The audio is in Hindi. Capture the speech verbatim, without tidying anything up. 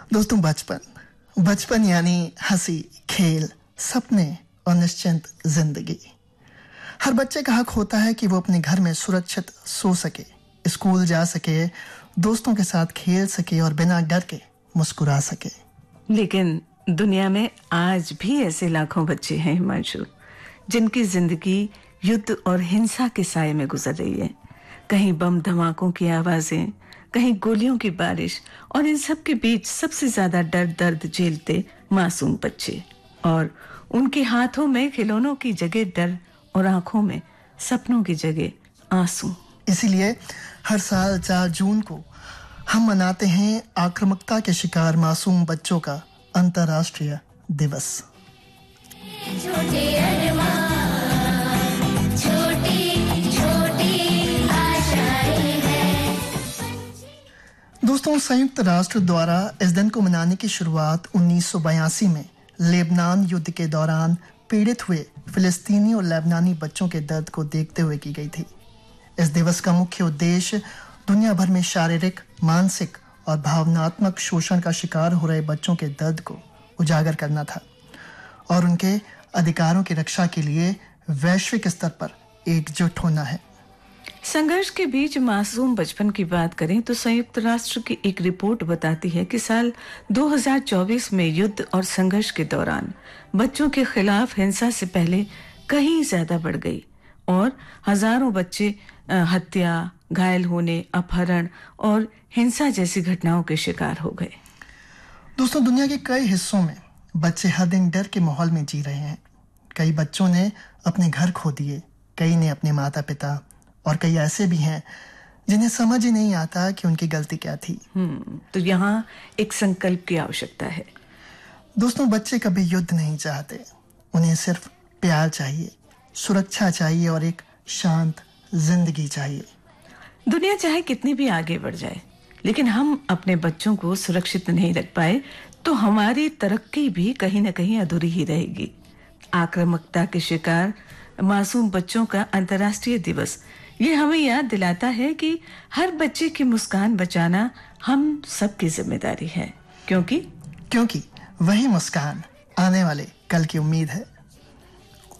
दोस्तों, बचपन बचपन यानी हंसी, खेल, सपने और निश्चिंत जिंदगी। हर बच्चे का हक होता है कि वो अपने घर में सुरक्षित सो सके, स्कूल जा सके, दोस्तों के साथ खेल सके और बिना डर के मुस्कुरा सके। लेकिन दुनिया में आज भी ऐसे लाखों बच्चे हैं हिमांशु, जिनकी जिंदगी युद्ध और हिंसा के साए में गुजर रही है। कहीं बम धमाकों की आवाजें, कहीं गोलियों की बारिश, और इन सब के बीच सबसे ज्यादा डर दर्द झेलते मासूम बच्चे, और उनके हाथों में खिलौनों की जगह डर और आंखों में सपनों की जगह आंसू। इसीलिए हर साल चार जून को हम मनाते हैं आक्रामकता के शिकार मासूम बच्चों का अंतर्राष्ट्रीय दिवस। छोटे दोस्तों, संयुक्त राष्ट्र द्वारा इस दिन को मनाने की शुरुआत उन्नीस सौ बयासी में लेबनान युद्ध के दौरान पीड़ित हुए फिलिस्तीनी और लेबनानी बच्चों के दर्द को देखते हुए की गई थी। इस दिवस का मुख्य उद्देश्य दुनिया भर में शारीरिक, मानसिक और भावनात्मक शोषण का शिकार हो रहे बच्चों के दर्द को उजागर करना था और उनके अधिकारों की रक्षा के लिए वैश्विक स्तर पर एकजुट होना है। संघर्ष के बीच मासूम बचपन की बात करें तो संयुक्त राष्ट्र की एक रिपोर्ट बताती है कि साल दो हज़ार चौबीस में युद्ध और संघर्ष के दौरान बच्चों के खिलाफ हिंसा से पहले कहीं ज्यादा बढ़ गई और हजारों बच्चे हत्या, घायल होने, अपहरण और हिंसा जैसी घटनाओं के शिकार हो गए। दोस्तों, दुनिया के कई हिस्सों में बच्चे हर दिन डर के माहौल में जी रहे हैं। कई बच्चों ने अपने घर खो दिए, कई ने अपने माता पिता, और कई ऐसे भी हैं जिन्हें समझ ही नहीं आता कि उनकी गलती क्या थी। हम्म तो यहाँ एक संकल्प की आवश्यकता है। दोस्तों, बच्चे कभी युद्ध नहीं चाहते, उन्हें सिर्फ प्यार चाहिए, सुरक्षा चाहिए और एक शांत जिंदगी चाहिए। दुनिया चाहे कितनी भी आगे बढ़ जाए, लेकिन हम अपने बच्चों को सुरक्षित नहीं रख पाए तो हमारी तरक्की भी कहीं ना कहीं अधूरी ही रहेगी। आक्रामकता के शिकार मासूम बच्चों का अंतर्राष्ट्रीय दिवस ये हमें याद दिलाता है कि हर बच्चे की मुस्कान बचाना हम सबकी जिम्मेदारी है, क्योंकि क्योंकि वही मुस्कान आने वाले कल की उम्मीद है।